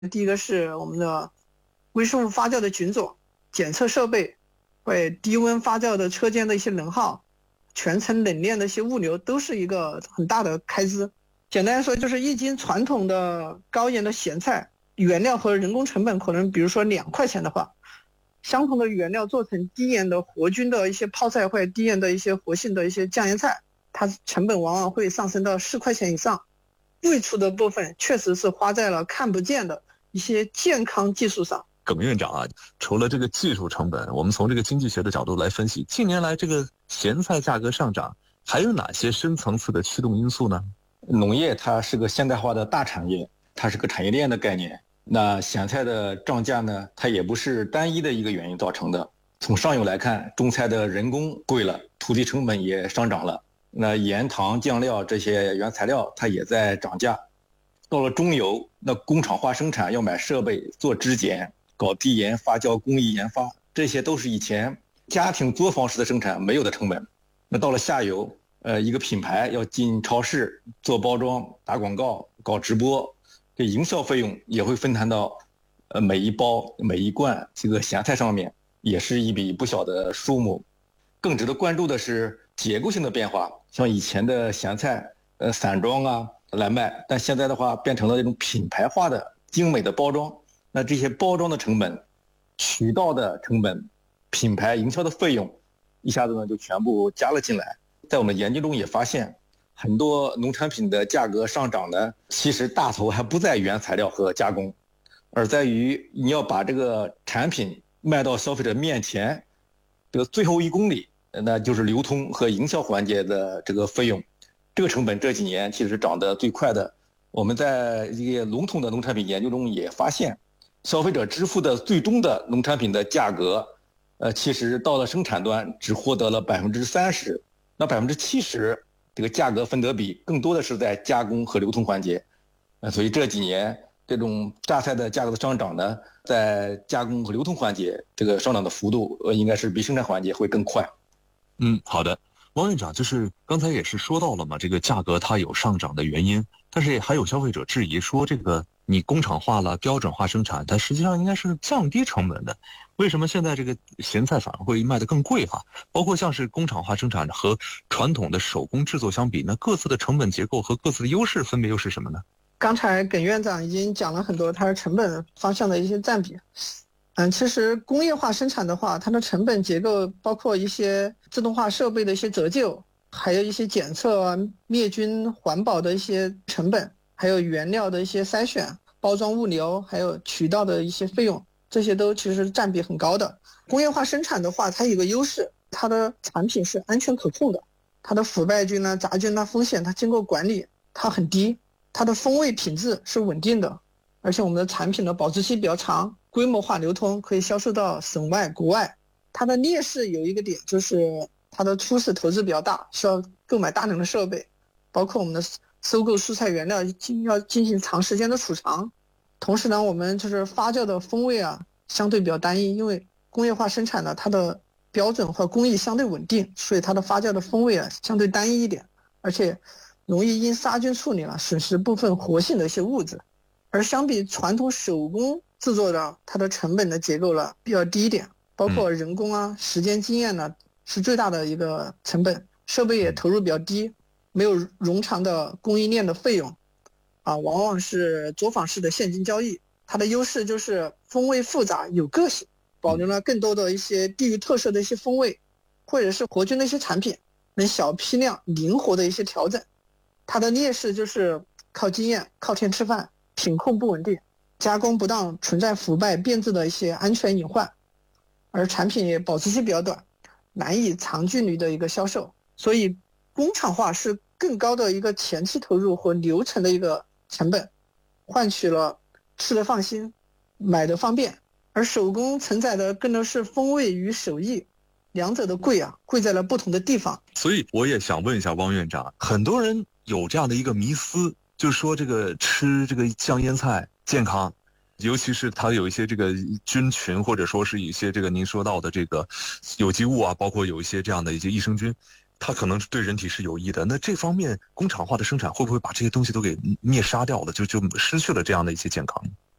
第一个是我们的微生物发酵的菌种、检测设备，会低温发酵的车间的一些能耗、全程冷链的一些物流，都是一个很大的开支。简单来说，就是一斤传统的高盐的咸菜，原料和人工成本可能比如说2块钱的话，相同的原料做成低盐的活菌的一些泡菜或者低盐的一些活性的一些酱盐菜，它成本往往会上升到4块钱以上。最初的部分确实是花在了看不见的一些健康技术上。 耿院长啊，除了这个技术成本，我们从这个经济学的角度来分析，近年来这个咸菜价格上涨，还有哪些深层次的驱动因素呢？ 农业它是个现代化的大产业，它是个产业链的概念。那咸菜的涨价呢，它也不是单一的一个原因造成的。从上游来看，种菜的人工贵了，土地成本也上涨了。那盐、糖、酱料这些原材料它也在涨价。到了中游，那工厂化生产要买设备、做质检、搞低盐发酵工艺研发，这些都是以前家庭作坊式的生产没有的成本。那到了下游，一个品牌要进超市做包装、打广告、搞直播，这营销费用也会分摊到每一包、每一罐这个咸菜上面，也是一笔不小的数目。更值得关注的是结构性的变化，像以前的咸菜散装啊来卖，但现在的话变成了这种品牌化的精美的包装。那这些包装的成本、渠道的成本、品牌营销的费用，一下子呢就全部加了进来。在我们研究中也发现，很多农产品的价格上涨呢，其实大头还不在原材料和加工，而在于你要把这个产品卖到消费者面前，这个最后1公里，那就是流通和营销环节的这个费用，这个成本这几年其实涨得最快的。我们在一个笼统的农产品研究中也发现，消费者支付的最终的农产品的价格，其实到了生产端只获得了30%，那70%这个价格分得比更多的是在加工和流通环节。所以这几年这种榨菜的价格的上涨呢，在加工和流通环节这个上涨的幅度，应该是比生产环节会更快。 好的，王院长，就是刚才也是说到了嘛，这个价格它有上涨的原因，但是还有消费者质疑说，这个你工厂化了、标准化生产，它实际上应该是降低成本的，为什么现在这个咸菜反而会卖得更贵哈？包括像是工厂化生产和传统的手工制作相比，那各自的成本结构和各自的优势分别又是什么呢？ 刚才耿院长已经讲了很多它的成本方向的一些占比。其实工业化生产的话，它的成本结构包括一些自动化设备的一些折旧，还有一些检测啊、灭菌、环保的一些成本，还有原料的一些筛选、包装物流，还有渠道的一些费用，这些都其实占比很高的。工业化生产的话，它有个优势，它的产品是安全可控的，它的腐败菌啊、杂菌啊风险它经过管理，它很低，它的风味品质是稳定的，而且我们的产品的保质期比较长，规模化流通，可以销售到省外、国外。它的劣势有一个点，就是它的初始投资比较大，需要购买大量的设备，包括我们的收购蔬菜原料要进行长时间的储藏。同时呢，我们就是发酵的风味啊，相对比较单一，因为工业化生产呢，它的标准和工艺相对稳定，所以它的发酵的风味啊相对单一一点，而且容易因杀菌处理损失部分活性的一些物质。而相比传统手工制作的，它的成本的结构比较低一点，包括人工啊、时间经验呢是最大的一个成本，设备也投入比较低，没有冗长的供应链的费用往往是作坊式的现金交易。它的优势就是风味复杂有个性，保留了更多的一些地域特色的一些风味，或者是活菌的一些产品，能小批量灵活的一些调整。它的劣势就是靠经验、靠天吃饭，品控不稳定，加工不当，存在腐败变质的一些安全隐患，而产品也保质期比较短，难以长距离的一个销售。所以工厂化是更高的一个前期投入和流程的一个成本，换取了吃得放心、买得方便。而手工承载的更多是风味与手艺，两者的贵在了不同的地方。 所以我也想问一下汪院长，很多人有这样的一个迷思，就是说这个吃这个酱腌菜健康，尤其是它有一些这个菌群，或者说是一些这个您说到的这个有机物啊，包括有一些这样的一些益生菌，它可能对人体是有益的。那这方面工厂化的生产会不会把这些东西都给灭杀掉了，就失去了这样的一些健康？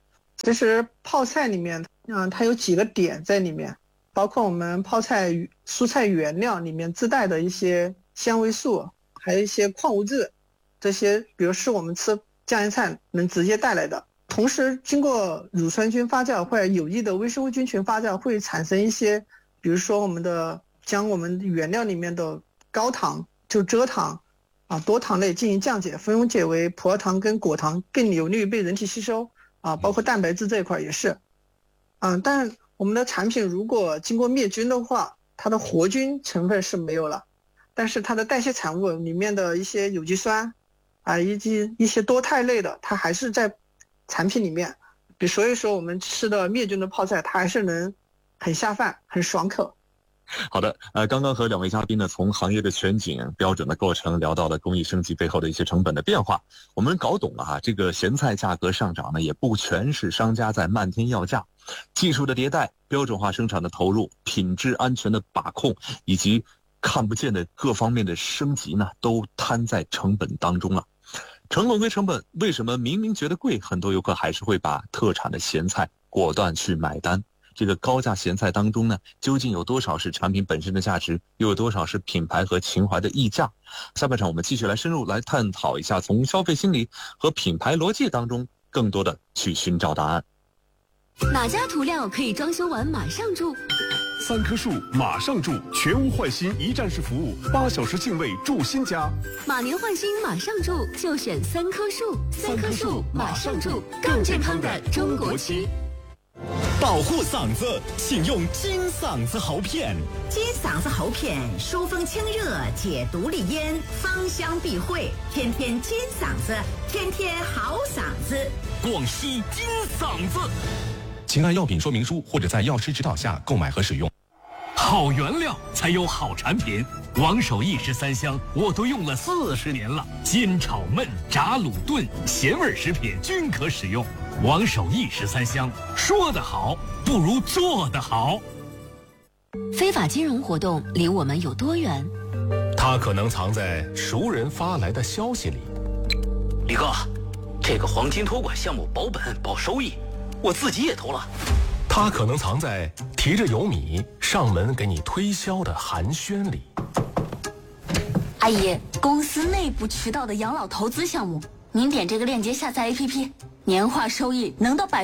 其实泡菜里面，它有几个点在里面，包括我们泡菜蔬菜原料里面自带的一些纤维素，还有一些矿物质，这些比如是我们吃酱腌菜能直接带来的。同时，经过乳酸菌发酵或者有益的微生物菌群发酵，会产生一些，比如说将我们原料里面的高糖，就蔗糖多糖类进行降解，分解为葡萄糖跟果糖，更有利于被人体吸收包括蛋白质这一块也是。但我们的产品如果经过灭菌的话，它的活菌成分是没有了，但是它的代谢产物里面的一些有机酸以及一些多肽类的，它还是在产品里面。所以说我们吃的灭菌的泡菜，它还是能很下饭，很爽口。 好的，刚刚和两位嘉宾呢，从行业的全景、标准的构成聊到了工艺升级背后的一些成本的变化，我们搞懂了这个咸菜价格上涨呢，也不全是商家在漫天要价，技术的迭代、标准化生产的投入、品质安全的把控，以及看不见的各方面的升级呢，都摊在成本当中了。成本归成本，为什么明明觉得贵，很多游客还是会把特产的咸菜果断去买单？这个高价咸菜当中呢，究竟有多少是产品本身的价值，又有多少是品牌和情怀的溢价？下半场我们继续来深入来探讨一下，从消费心理和品牌逻辑当中更多的去寻找答案。 哪家涂料可以装修完马上住 ？3棵树马上住，全屋换新一站式服务，8小时净位住新家。 马年换新马上住，就选3棵树。3棵树马上住，更健康的中国区。 保护嗓子，请用金嗓子喉片。 金嗓子喉片，疏风清热，解毒利咽，芳香避秽，天天金嗓子，天天好嗓子。 广西金嗓子。 请按药品说明书或者在药师指导下购买和使用。 好原料才有好产品，王守义13香我都用了40年了，煎炒焖炸卤炖咸味食品均可使用。王守义13香，说得好不如做得好。 非法金融活动离我们有多远？ 它可能藏在熟人发来的消息里。 李哥，这个黄金托管项目保本保收益，我自己也投了。 它可能藏在提着油米上门给你推销的寒暄里。 阿姨，公司内部渠道的养老投资项目，您点这个链接下载 APP， 年化收益能到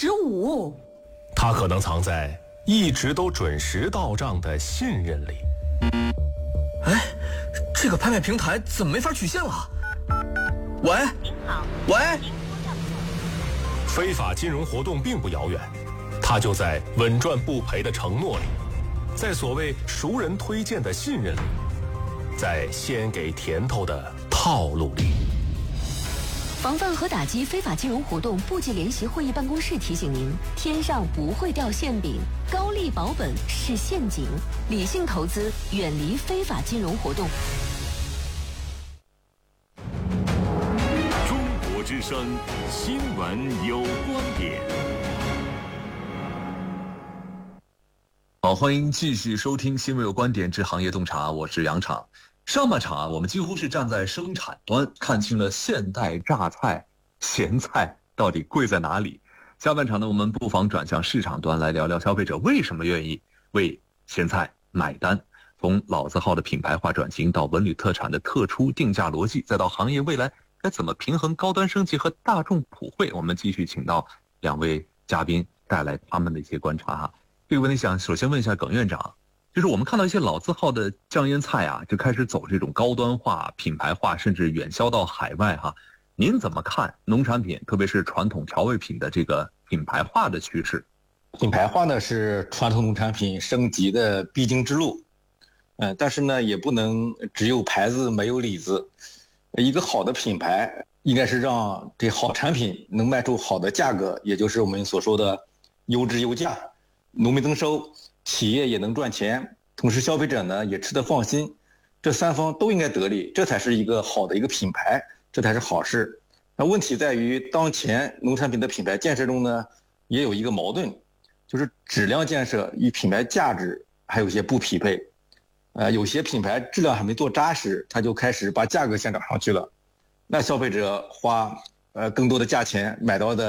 15%。 它可能藏在一直都准时到账的信任里。 哎，这个拍卖平台怎么没法取现了？喂，您好，喂。 非法金融活动并不遥远，它就在稳赚不赔的承诺里，在所谓熟人推荐的信任里，在先给甜头的套路里。 防范和打击非法金融活动部级联席会议办公室提醒您：天上不会掉馅饼，高利保本是陷阱，理性投资，远离非法金融活动。 中国之声新闻有观点。 好，欢迎继续收听新闻有观点之行业洞察，我是杨昶。上半场我们几乎是站在生产端，看清了现代榨菜、咸菜到底贵在哪里。下半场呢，我们不妨转向市场端来聊聊消费者为什么愿意为咸菜买单。从老字号的品牌化转型到文旅特产的特殊定价逻辑，再到行业未来该怎么平衡高端升级和大众普惠，我们继续请到两位嘉宾带来他们的一些观察哈。这个问题想首先问一下耿院长，就是我们看到一些老字号的酱腌菜就开始走这种高端化、品牌化，甚至远销到海外哈。您怎么看农产品，特别是传统调味品的这个品牌化的趋势？ 品牌化呢是传统农产品升级的必经之路，但是呢也不能只有牌子没有里子。一个好的品牌应该是让这好产品能卖出好的价格，也就是我们所说的优质优价，农民增收，企业也能赚钱，同时消费者呢也吃得放心，这三方都应该得利，这才是一个好的一个品牌，这才是好事。那问题在于当前农产品的品牌建设中呢，也有一个矛盾，就是质量建设与品牌价值还有一些不匹配。有些品牌质量还没做扎实，他就开始把价格先涨上去了，那消费者花更多的价钱买到的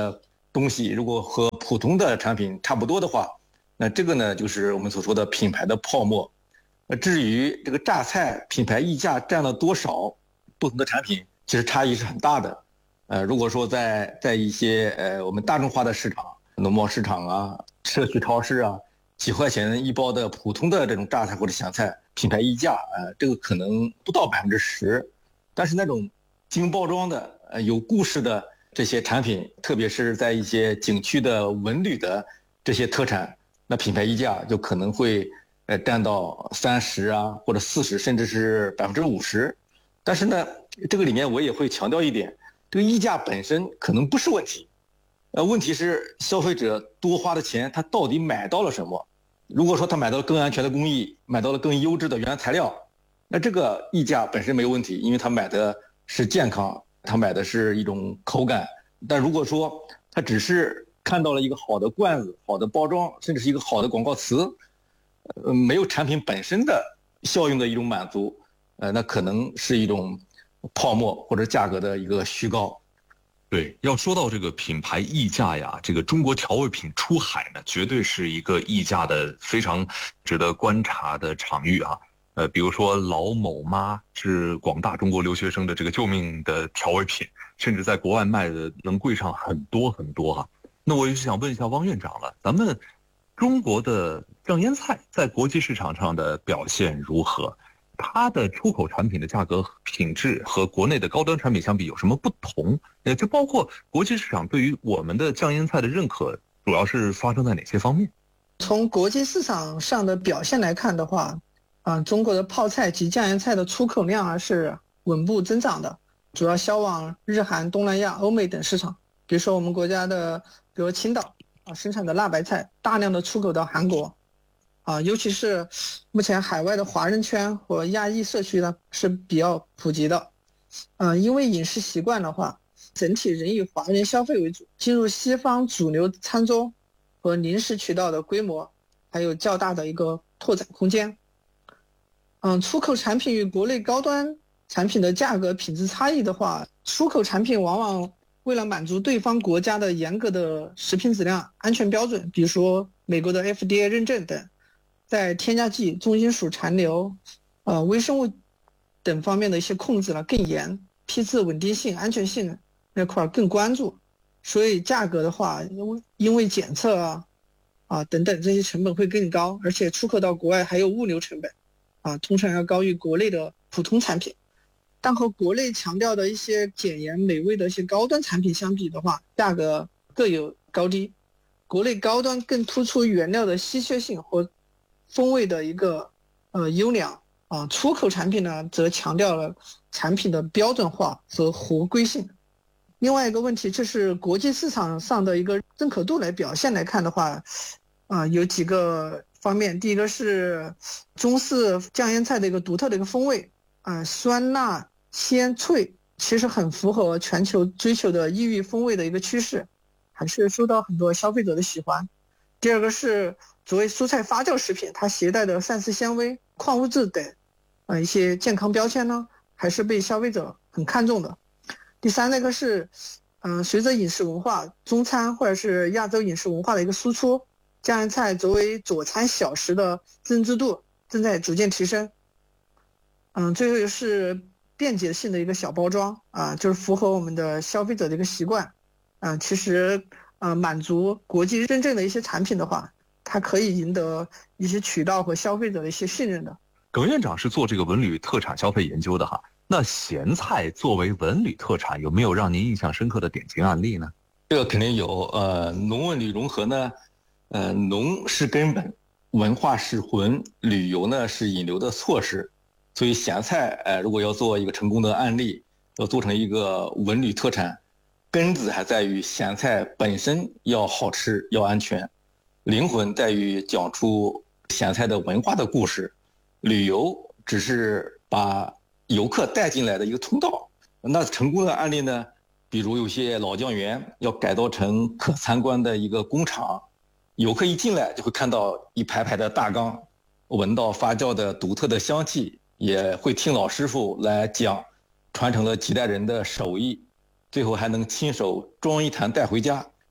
东西如果和普通的产品差不多的话，那这个呢就是我们所说的品牌的泡沫。至于这个榨菜品牌溢价占了多少，不同的产品其实差异是很大的。如果说在一些我们大众化的市场，农贸市场啊、社区超市啊，几块钱一包的普通的这种榨菜或者咸菜品牌溢价，这个可能不到10%。但是那种精包装的、有故事的这些产品，特别是在一些景区的文旅的这些特产，那品牌溢价就可能会占到30%啊，或者40%，甚至是50%。但是呢，这个里面我也会强调一点，这个溢价本身可能不是问题，问题是消费者多花的钱，他到底买到了什么？如果说他买到了更安全的工艺，买到了更优质的原材料，那这个溢价本身没有问题，因为他买的是健康，他买的是一种口感。但如果说他只是看到了一个好的罐子、好的包装，甚至是一个好的广告词，没有产品本身的效用的一种满足，那可能是一种泡沫或者价格的一个虚高。 对，要说到这个品牌溢价呀，这个中国调味品出海呢，绝对是一个溢价的非常值得观察的场域啊。比如说老某妈是广大中国留学生的这个救命的调味品，甚至在国外卖的能贵上很多很多哈。那我就想问一下汪院长了，咱们中国的酱腌菜在国际市场上的表现如何？它的出口产品的价格品质和国内的高端产品相比有什么不同？就包括国际市场对于我们的酱腌菜的认可，主要是发生在哪些方面？ 从国际市场上的表现来看的话，中国的泡菜及酱腌菜的出口量是稳步增长的，主要销往日韩、东南亚、欧美等市场。比如说我们国家的，比如青岛生产的辣白菜，大量的出口到韩国。尤其是目前海外的华人圈和亚裔社区呢是比较普及的，因为饮食习惯的话，整体仍以华人消费为主，进入西方主流餐桌和零食渠道的规模还有较大的一个拓展空间。出口产品与国内高端产品的价格品质差异的话，出口产品往往为了满足对方国家的严格的食品质量安全标准，比如说美国的 FDA 认证等，在添加剂、重金属残留、微生物等方面的一些控制呢更严，批次稳定性、安全性那块更关注，所以价格的话，因为检测等等这些成本会更高，而且出口到国外还有物流成本通常要高于国内的普通产品。但和国内强调的一些简言美味的一些高端产品相比的话，价格各有高低。国内高端更突出原料的稀缺性和风味的一个优良出口产品呢则强调了产品的标准化和合规性。另外一个问题就是国际市场上的一个认可度来表现来看的话，有几个方面。第一个是中式酱腌菜的一个独特的一个风味，酸辣鲜脆，其实很符合全球追求的异域风味的一个趋势，还是受到很多消费者的喜欢。第二个是作为蔬菜发酵食品，它携带的膳食纤维、矿物质等一些健康标签呢，还是被消费者很看重的。第三个是随着饮食文化、中餐或者是亚洲饮食文化的一个输出，酱腌菜作为佐餐小食的认知度正在逐渐提升。最后是便捷性的一个小包装就是符合我们的消费者的一个习惯。其实满足国际认证的一些产品的话，它可以赢得一些渠道和消费者的一些信任的。 耿院长是做这个文旅特产消费研究的哈，那咸菜作为文旅特产，有没有让您印象深刻的典型案例呢？ 这个肯定有。农文旅融合呢，农是根本，文化是魂，旅游呢是引流的措施。所以咸菜如果要做一个成功的案例，要做成一个文旅特产，根子还在于咸菜本身要好吃要安全，灵魂在于讲出咸菜的文化的故事，旅游只是把游客带进来的一个通道。那成功的案例呢，比如有些老酱园要改造成可参观的一个工厂，游客一进来就会看到一排排的大缸，闻到发酵的独特的香气，也会听老师傅来讲，传承了几代人的手艺，最后还能亲手装一坛带回家，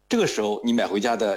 这个时候你买回家的